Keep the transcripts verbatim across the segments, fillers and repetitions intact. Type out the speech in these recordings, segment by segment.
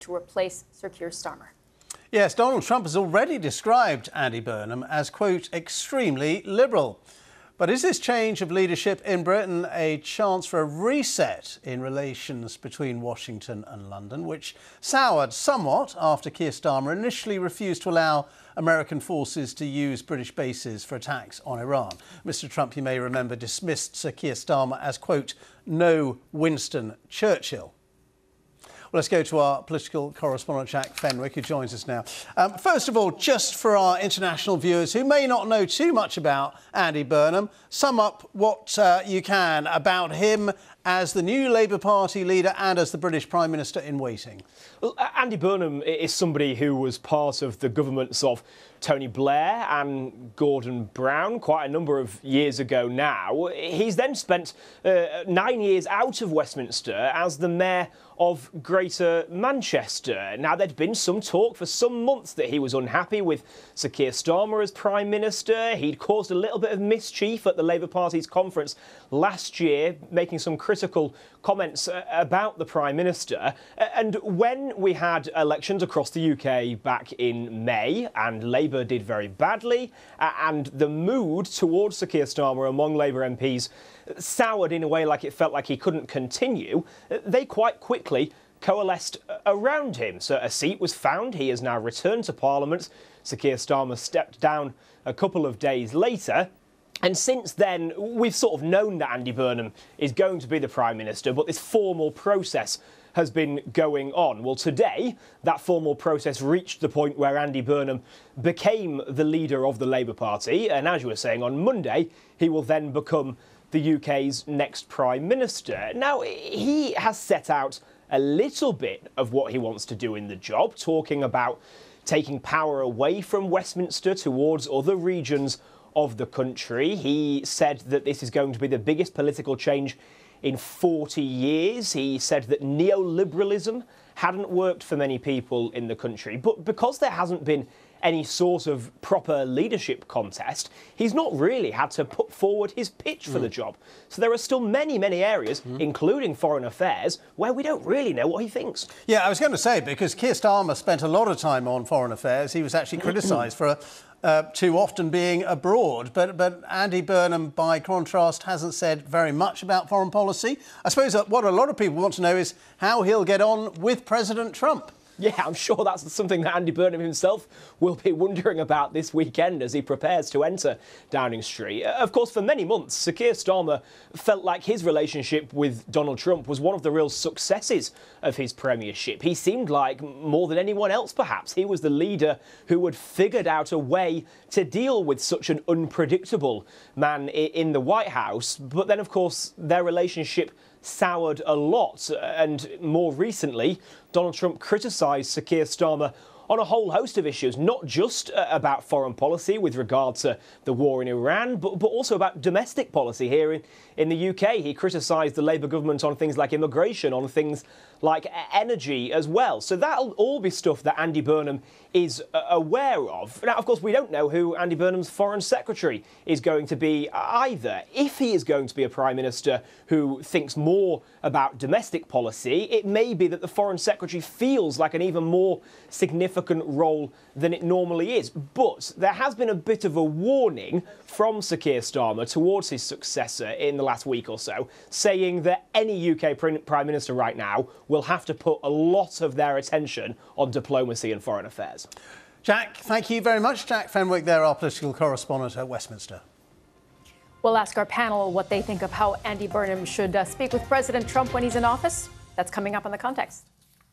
to replace Sir Keir Starmer. Yes, Donald Trump has already described Andy Burnham as, quote, extremely liberal. But is this change of leadership in Britain a chance for a reset in relations between Washington and London, which soured somewhat after Keir Starmer initially refused to allow American forces to use British bases for attacks on Iran? Mister Trump, you may remember, dismissed Sir Keir Starmer as, quote, no Winston Churchill. Well, let's go to our political correspondent, Jack Fenwick, who joins us now. Um, first of all, just for our international viewers who may not know too much about Andy Burnham, sum up what uh, you can about him as the new Labour Party leader and as the British Prime Minister in waiting. Well, Andy Burnham is somebody who was part of the governments of Tony Blair and Gordon Brown quite a number of years ago now. He's then spent uh, nine years out of Westminster as the Mayor of Greater Manchester. Now, there'd been some talk for some months that he was unhappy with Sir Keir Starmer as Prime Minister. He'd caused a little bit of mischief at the Labour Party's conference last year, making some critical comments about the Prime Minister. And when we had elections across the U K back in May, and Labour did very badly, and the mood towards Sir Keir Starmer among Labour M Ps soured in a way like it felt like he couldn't continue, they quite quickly coalesced around him. So a seat was found. He has now returned to Parliament. Sir Keir Starmer stepped down a couple of days later. And since then, we've sort of known that Andy Burnham is going to be the Prime Minister, but this formal process has been going on. Well, today, that formal process reached the point where Andy Burnham became the leader of the Labour Party. And as you were saying, on Monday, he will then become the U K's next Prime Minister. Now, he has set out a little bit of what he wants to do in the job, talking about taking power away from Westminster towards other regions of the country. He said that this is going to be the biggest political change in forty years. He said that neoliberalism hadn't worked for many people in the country. But because there hasn't been any sort of proper leadership contest, he's not really had to put forward his pitch for mm. the job. So there are still many, many areas, mm. including foreign affairs, where we don't really know what he thinks. Yeah, I was going to say, because Keir Starmer spent a lot of time on foreign affairs, he was actually criticised for a Uh, too often being abroad. But, but Andy Burnham, by contrast, hasn't said very much about foreign policy. I suppose that what a lot of people want to know is how he'll get on with President Trump. Yeah, I'm sure that's something that Andy Burnham himself will be wondering about this weekend as he prepares to enter Downing Street. Of course, for many months, Sir Keir Starmer felt like his relationship with Donald Trump was one of the real successes of his premiership. He seemed like, more than anyone else perhaps, he was the leader who had figured out a way to deal with such an unpredictable man in the White House. But then, of course, their relationship soured a lot, and more recently, Donald Trump criticised Sir Keir Starmer on a whole host of issues, not just uh, about foreign policy with regard to the war in Iran, but, but also about domestic policy here in, in the U K. He criticised the Labour government on things like immigration, on things like energy as well. So that'll all be stuff that Andy Burnham is uh, aware of. Now, of course, we don't know who Andy Burnham's Foreign Secretary is going to be either. If he is going to be a Prime Minister who thinks more about domestic policy, it may be that the Foreign Secretary feels like an even more significant role than it normally is. But there has been a bit of a warning from Sir Keir Starmer towards his successor in the last week or so, saying that any U K Prime Minister right now will have to put a lot of their attention on diplomacy and foreign affairs. Jack, thank you very much. Jack Fenwick there, our political correspondent at Westminster. We'll ask our panel what they think of how Andy Burnham should uh, speak with President Trump when he's in office. That's coming up on The Context.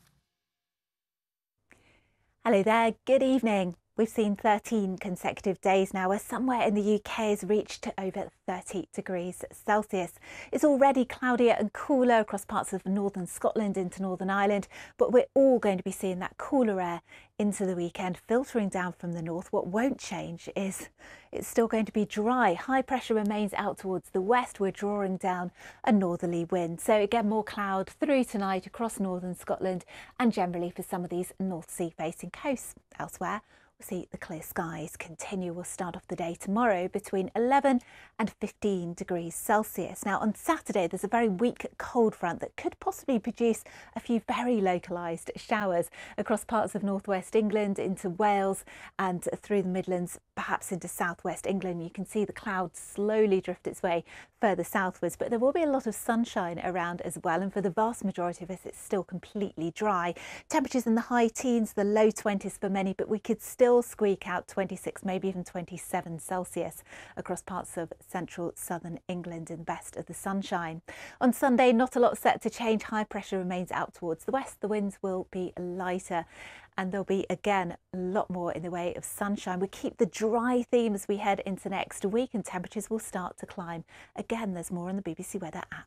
Hello there, good evening. We've seen thirteen consecutive days now where somewhere in the U K has reached over thirty degrees Celsius. It's already cloudier and cooler across parts of northern Scotland into Northern Ireland, but we're all going to be seeing that cooler air into the weekend filtering down from the north. What won't change is it's still going to be dry. High pressure remains out towards the west. We're drawing down a northerly wind. So again, more cloud through tonight across northern Scotland and generally for some of these North Sea facing coasts. Elsewhere, We'll see the clear skies continue. We'll start off the day tomorrow between eleven and fifteen degrees Celsius. Now on Saturday there's a very weak cold front that could possibly produce a few very localised showers across parts of northwest England, into Wales and through the Midlands, perhaps into southwest England. You can see the cloud slowly drift its way further southwards, but there will be a lot of sunshine around as well, and for the vast majority of us it's still completely dry. Temperatures in the high teens, the low twenties for many, but we could still squeak out twenty-six, maybe even twenty-seven Celsius across parts of central southern England in the best of the sunshine. On Sunday, not a lot set to change. High pressure remains out towards the west. The winds will be lighter and there'll be again a lot more in the way of sunshine. We keep the dry theme as we head into next week, and temperatures will start to climb. Again, there's more on the B B C Weather app.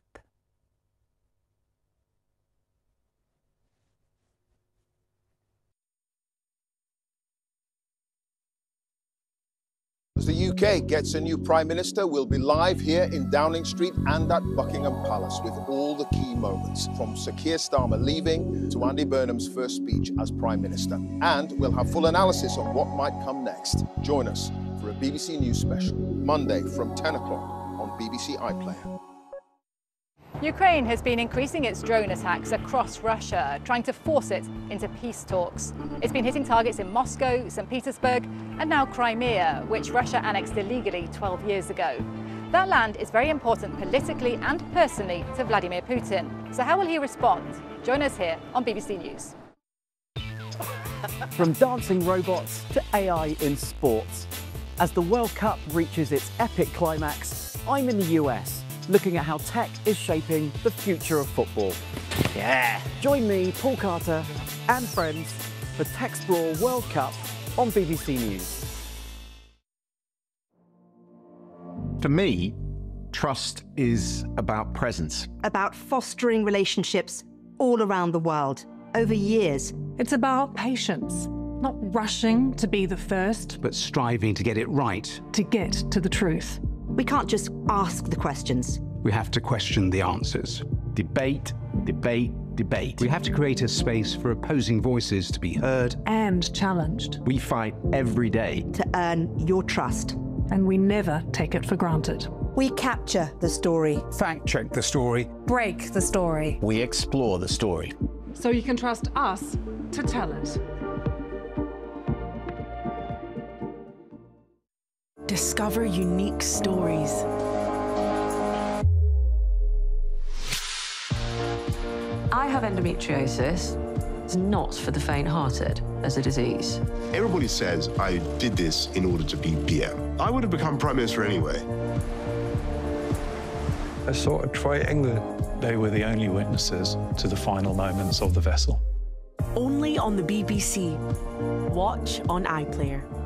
As the U K gets a new Prime Minister, we'll be live here in Downing Street and at Buckingham Palace with all the key moments, from Sir Keir Starmer leaving to Andy Burnham's first speech as Prime Minister. And we'll have full analysis on what might come next. Join us for a B B C News special, Monday from ten o'clock on B B C iPlayer. Ukraine has been increasing its drone attacks across Russia, trying to force it into peace talks. It's been hitting targets in Moscow, Saint Petersburg, and now Crimea, which Russia annexed illegally twelve years ago. That land is very important politically and personally to Vladimir Putin. So how will he respond? Join us here on B B C News. From dancing robots to A I in sports. As the World Cup reaches its epic climax, I'm in the U S, looking at how tech is shaping the future of football. Yeah! Join me, Paul Carter, and friends for Techsplore World Cup on B B C News. For me, trust is about presence. About fostering relationships all around the world, over years. It's about patience, not rushing to be the first, But striving to get it right. to get to the truth. We can't just ask the questions. We have to question the answers. Debate, debate, debate. We have to create a space for opposing voices to be heard. And challenged. We fight every day. To earn your trust. And we never take it for granted. We capture the story. Fact check the story. Break the story. We explore the story. So you can trust us to tell it. Discover unique stories. I have endometriosis. It's not for the faint-hearted as a disease. Everybody says I did this in order to be P M. I would have become Prime Minister anyway. A sort of triangle. They were the only witnesses to the final moments of the vessel. Only on the B B C. Watch on iPlayer.